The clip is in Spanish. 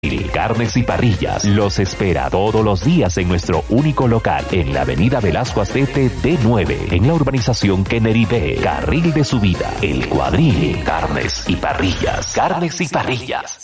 Carnes y Parrillas los espera todos los días en nuestro único local en la avenida Velasco Astete D9 en la urbanización Kennedy B, carril de subida, El Cuadril. Carnes y Parrillas. Carnes y Parrillas.